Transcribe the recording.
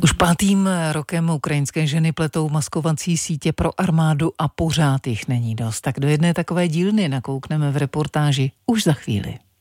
Už 5. rokem ukrajinské ženy pletou maskovací sítě pro armádu a pořád jich není dost. Tak do jedné takové dílny nakoukneme v reportáži už za chvíli.